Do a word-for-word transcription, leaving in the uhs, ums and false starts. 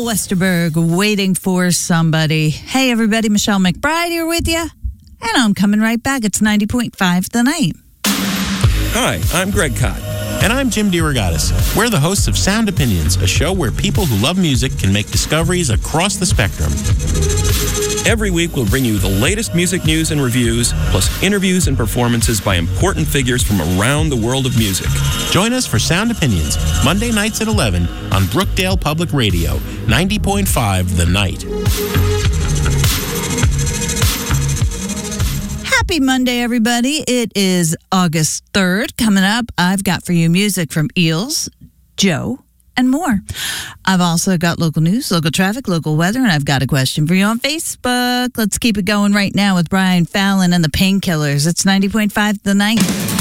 Westerberg, Waiting for Somebody. Hey, everybody, Michelle McBride here with you. And I'm coming right back. It's ninety point five The Night. Hi, I'm Greg Kot. And I'm Jim DeRogatis. We're the hosts of Sound Opinions, a show where people who love music can make discoveries across the spectrum. Every week, we'll bring you the latest music news and reviews, plus interviews and performances by important figures from around the world of music. Join us for Sound Opinions, Monday nights at eleven on Brookdale Public Radio, ninety point five The Night. Happy Monday, everybody. It is August third. Coming up, I've got for you music from Eels, Joe, and more. I've also got local news, local traffic, local weather, and I've got a question for you on Facebook. Let's keep it going right now with Brian Fallon and the Painkillers. It's ninety point five The Night.